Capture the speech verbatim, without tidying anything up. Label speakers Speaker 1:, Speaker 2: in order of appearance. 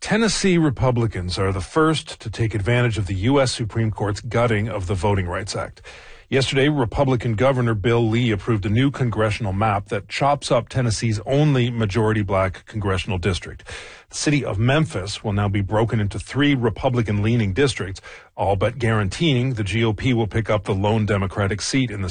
Speaker 1: Tennessee Republicans are the first to take advantage of the U S Supreme Court's gutting of the Voting Rights Act. Yesterday, Republican Governor Bill Lee approved a new congressional map that chops up Tennessee's only majority black congressional district. The city of Memphis will now be broken into three Republican-leaning districts, all but guaranteeing the G O P will pick up the lone Democratic seat in the